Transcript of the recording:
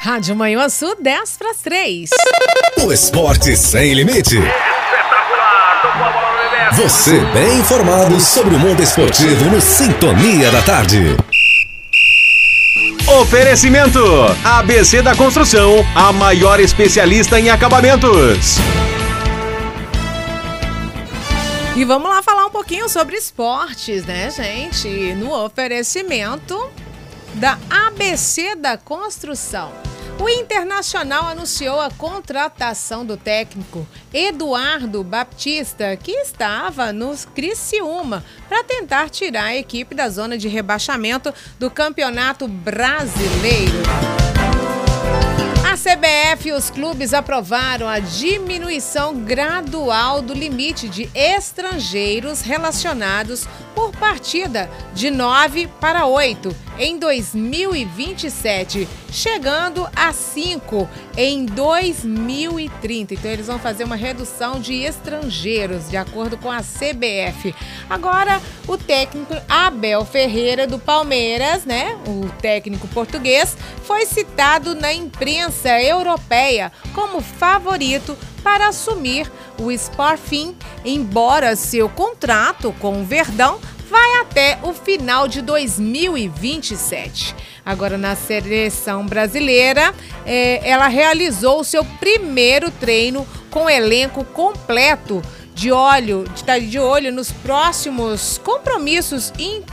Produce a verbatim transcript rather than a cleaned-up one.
Rádio Manhuaçu, dez para as três. O esporte sem limite. Você bem informado sobre o mundo esportivo no Sintonia da Tarde. Oferecimento: A B C da Construção, a maior especialista em acabamentos. E vamos lá falar um pouquinho sobre esportes, né, gente? No oferecimento da A B C da Construção. O Internacional anunciou a contratação do técnico Eduardo Baptista, que estava no Criciúma, para tentar tirar a equipe da zona de rebaixamento do Campeonato Brasileiro. A C B F e os clubes aprovaram a diminuição gradual do limite de estrangeiros relacionados por partida de nove para oito em dois mil e vinte e sete, chegando a cinco em dois mil e trinta. Então eles vão fazer uma redução de estrangeiros, de acordo com a C B F. Agora, o técnico Abel Ferreira do Palmeiras, né, o técnico português, foi citado na imprensa europeia como favorito para assumir o Sporting, embora seu contrato com o Verdão vai até o final de dois mil e vinte e sete. Agora, na seleção brasileira, eh, ela realizou o seu primeiro treino com elenco completo, de olho, de estar de olho nos próximos compromissos internacionais.